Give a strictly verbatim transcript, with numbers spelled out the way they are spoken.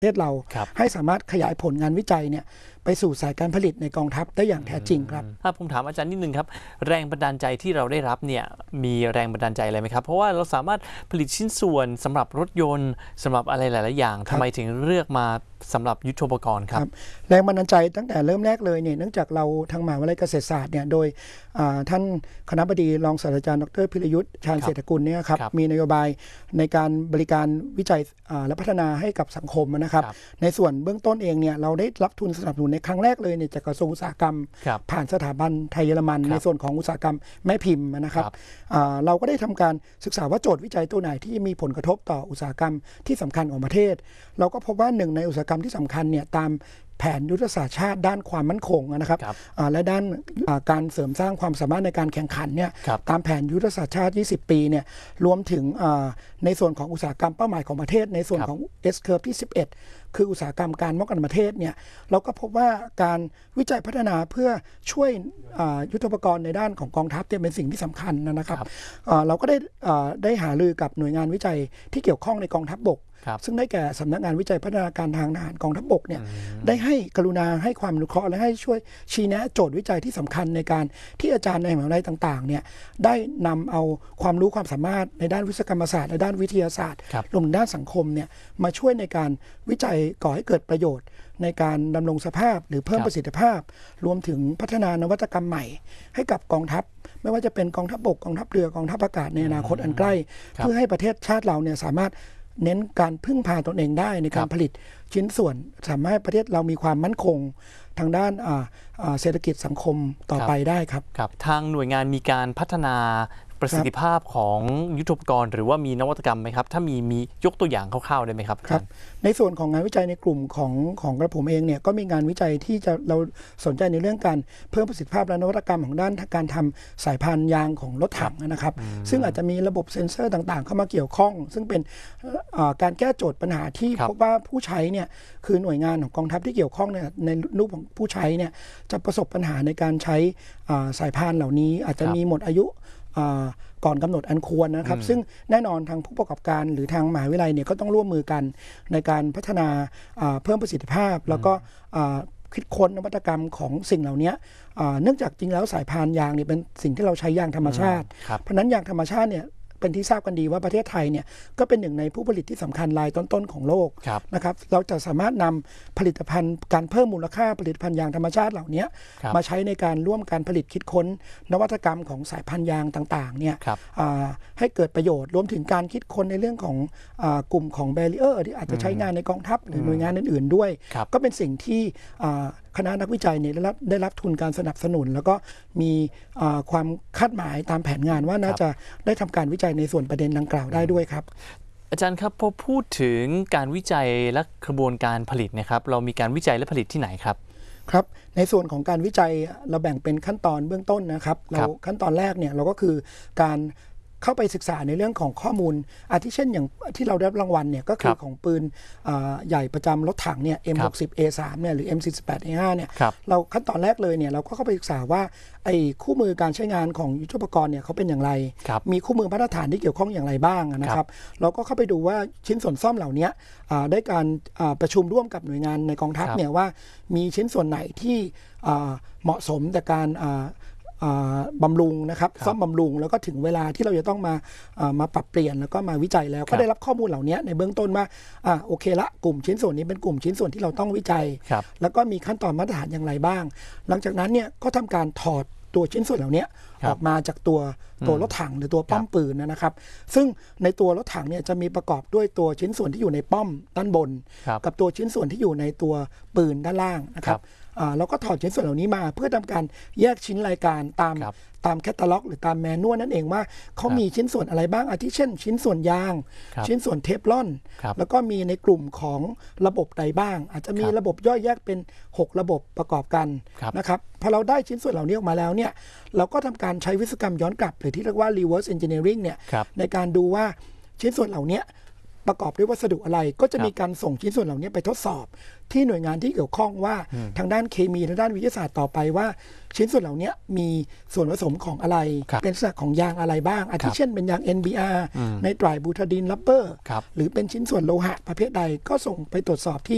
ประเทศเราให้สามารถขยายผลงานวิจัยเนี่ยไปสู่สายการผลิตในกองทัพได้อย่างแท้จริงครับถ้าผมถามอาจารย์นิดนึงครับแรงบันดาลใจที่เราได้รับเนี่ยมีแรงบันดาลใจอะไรไหมครับเพราะว่าเราสามารถผลิตชิ้นส่วนสำหรับรถยนต์สำหรับอะไรหลายๆอย่างทำไมถึงเลือกมาสำหรับยุทโธปกรณ์ครับแรงบันดาลใจตั้งแต่เริ่มแรกเลยเนี่ยเนื่องจากเราทางมหาวิทยาลัยเกษตรศาสตร์เนี่ยโดยท่านคณบดีรองศาสตราจารย์ดรพิรยุทธ์ชาญเศรษฐกุลเนี่ยครับมีนโยบายในการบริการวิจัยและพัฒนาให้กับสังคมนะครับในส่วนเบื้องต้นเองเนี่ยเราได้รับทุนสนับสนุนในครั้งแรกเลยเนี่ยจากกระทรวงอุตสาหกรรมผ่านสถาบันไทยเยอรมันในส่วนของอุตสาหกรรมแม่พิมพ์นะครับเราก็ได้ทำการศึกษาว่าโจทย์วิจัยตัวไหนที่มีผลกระทบต่ออุตสาหกรรมที่สำคัญของประเทศเราก็พบว่าหนึ่งในอุตสาหกรรมที่สำคัญเนี่ยตามแผนยุทธศาสตร์ชาติด้านความมั่นคงนะครับและด้านการเสริมสร้างความสามารถในการแข่งขันเนี่ยตามแผนยุทธศาสตร์ชาติยี่สิบปีเนี่ยรวมถึงในส่วนของอุตสาหกรรมเป้าหมายของประเทศในส่วนของ S Curve ที่สิบเอ็ดคืออุตสาหกรรมการป้องกันประเทศเนี่ยเราก็พบว่าการวิจัยพัฒนาเพื่อช่วยยุทโธปกรณ์ในด้านของกองทัพเป็นสิ่งที่สำคัญนะครับเราก็ได้ได้หารือกับหน่วยงานวิจัยที่เกี่ยวข้องในกองทัพบกซึ่งได้แก่สำนักงานวิจัยพัฒนาการทางทหารกองทัพบกเนี่ยได้ให้กรุณาให้ความอนุเคราะห์และให้ช่วยชี้แนะโจทย์วิจัยที่สำคัญในการที่อาจารย์ในมหาวิทยาลัยต่างๆเนี่ยได้นำเอาความรู้ความสามารถในด้านวิศวกรรมศาสตร์และด้านวิทยาศาสตร์รวมถึงด้านสังคมเนี่ยมาช่วยในการวิจัยก่อให้เกิดประโยชน์ในการดำรงสภาพหรือเพิ่มประสิทธิภาพรวมถึงพัฒนานวัตกรรมใหม่ให้กับกองทัพไม่ว่าจะเป็นกองทัพบกกองทัพเรือกองทัพอากาศในอนาคตอันใกล้เพื่อให้ประเทศชาติเราเนี่ยสามารถเน้นการพึ่งพาตนเองได้ในการผลิตชิ้นส่วนสามารถประเทศเรามีความมั่นคงทางด้านเศรษฐกิจสังคมต่อไปได้ครับครับทางหน่วยงานมีการพัฒนาประสิทธิภาพของยุทโธปกรณ์หรือว่ามีนวัตกรรมไหมครับถ้ามีมียกตัวอย่างคร่าวๆได้ไหมครับครับในส่วนของงานวิจัยในกลุ่มของของกระผมเองเนี่ยก็มีงานวิจัยที่จะเราสนใจในเรื่องการเพิ่มประสิทธิภาพและนวัตกรรมของด้านการทำสายพานยางของรถถังนะครับซึ่งอาจจะมีระบบเซ็นเซอร์ต่างๆเข้ามาเกี่ยวข้องซึ่งเป็นการแก้โจทย์ปัญหาที่พบว่าผู้ใช้เนี่ยคือหน่วยงานของกองทัพที่เกี่ยวข้องเนี่ยในรูปของผู้ใช้เนี่ยจะประสบปัญหาในการใช้สายพานเหล่านี้อาจจะมีหมดอายุก่อนกำหนดอันควรนะครับซึ่งแน่นอนทางผู้ประกอบการหรือทางมหาวิทยาลัยเนี่ยก็ต้องร่วมมือกันในการพัฒนาเพิ่มประสิทธิภาพแล้วก็คิดค้นนวัตกรรมของสิ่งเหล่านี้เนื่องจากจริงแล้วสายพานยางเนี่ยเป็นสิ่งที่เราใช้ยางธรรมชาติเพราะนั้นยางธรรมชาติเนี่ยเป็นที่ทราบกันดีว่าประเทศไทยเนี่ยก็เป็นหนึ่งในผู้ผลิตที่สำคัญรายต้นๆของโลกนะครับเราจะสามารถนำผลิตภัณฑ์การเพิ่มมูลค่าผลิตภัณฑ์ยางธรรมชาติเหล่านี้มาใช้ในการร่วมการผลิตคิดค้นนวัตกรรมของสายพันธุ์ยางต่างๆเนี่ยให้เกิดประโยชน์รวมถึงการคิดค้นในเรื่องของกลุ่มของแบรีเออร์ที่อาจจะใช้งานในกองทัพหรือหน่วยงานอื่นๆด้วยก็เป็นสิ่งที่คณะนักวิจัยเนี่ยได้รับได้รับทุนการสนับสนุนแล้วก็มีความคาดหมายตามแผนงานว่าน่าจะได้ทำการวิจัยในส่วนประเด็นดังกล่าวได้ด้วยครับอาจารย์ครับพอพูดถึงการวิจัยและกระบวนการผลิตนะครับเรามีการวิจัยและผลิตที่ไหนครับครับในส่วนของการวิจัยเราแบ่งเป็นขั้นตอนเบื้องต้นนะครับเราขั้นตอนแรกเนี่ยเราก็คือการเข้าไปศึกษาในเรื่องของข้อมูลอาทิเช่นอย่างที่เราได้รับรางวัลเนี่ยก็คือของปืนใหญ่ประจำรถถังเนี่ย เอ็ม หกสิบ เอ สาม เนี่ยหรือ เอ็ม สี่สิบแปด เอ ห้า เนี่ยเราขั้นตอนแรกเลยเนี่ยเราก็เข้าไปศึกษาว่าไอ้คู่มือการใช้งานของยุทโธปกรณ์เนี่ยเขาเป็นอย่างไรมีคู่มือมาตรฐานที่เกี่ยวข้องอย่างไรบ้างนะครับเราก็เข้าไปดูว่าชิ้นส่วนซ่อมเหล่านี้ได้การประชุมร่วมกับหน่วยงานในกองทัพเนี่ยว่ามีชิ้นส่วนไหนที่เหมาะสมแต่การบำรุงนะครับซ่อมบำรุงแล้วก็ถึงเวลาที่เราจะต้องมามาปรับเปลี่ยนแล้วก็มาวิจัยแล้วก็ได้รับข้อมูลเหล่านี้ในเบื้องต้นว่าอ่าโอเคละกลุ่มชิ้นส่วนนี้เป็นกลุ่มชิ้นส่วนที่เราต้องวิจัยแล้วก็มีขั้นตอนมาตรฐานอย่างไรบ้างหลังจากนั้นเนี่ยก็ทำการถอดตัวชิ้นส่วนเหล่านี้ออกมาจากตัวตัวรถถังหรือตัวป้อมปืนนะครับซึ่งในตัวรถถังเนี่ยจะมีประกอบด้วยตัวชิ้นส่วนที่อยู่ในป้อมด้านบนกับตัวชิ้นส่วนที่อยู่ในตัวปืนด้านล่างนะครับเราก็ถอดชิ้นส่วนเหล่านี้มาเพื่อทำการแยกชิ้นรายการตามตามแคตตาล็อกหรือตามแมนนวลนั่นเองว่าเขามีชิ้นส่วนอะไรบ้างอาทิเช่นชิ้นส่วนยางชิ้นส่วนเทฟลอนแล้วก็มีในกลุ่มของระบบใดบ้างอาจจะมีระบบย่อยแยกเป็นหกระบบประกอบกันนะครับพอเราได้ชิ้นส่วนเหล่านี้ออกมาแล้วเนี่ยเราก็ทำการใช้วิศวกรรมย้อนกลับหรือที่เรียกว่า reverse engineering เนี่ยในการดูว่าชิ้นส่วนเหล่านี้ประกอบด้วยวัสดุอะไรก็จะมีการส่งชิ้นส่วนเหล่านี้ไปทดสอบที่หน่วยงานที่เกี่ยวข้องว่าทางด้านเคมีทางด้านวิทยาศาสตร์ต่อไปว่าชิ้นส่วนเหล่านี้มีส่วนผสมของอะไรเป็นลักษณะของยางอะไรบ้างอาทิเช่นเป็นยาง เอ็น บี อาร์ ไนไตรบูทาดินรับเบอร์หรือเป็นชิ้นส่วนโลหะประเภทใดก็ส่งไปตรวจสอบที่